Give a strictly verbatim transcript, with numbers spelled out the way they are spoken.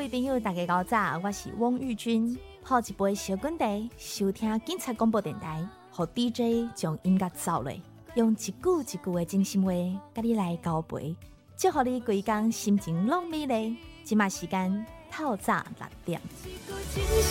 位朋友大家早早，我是汪玉君，泡一杯小滚茶，收听警察广播电台，和 D J 将音乐走嘞，用一句一句的真心话，甲你来交陪，祝福你规工心情拢美丽。即马时间透早六点。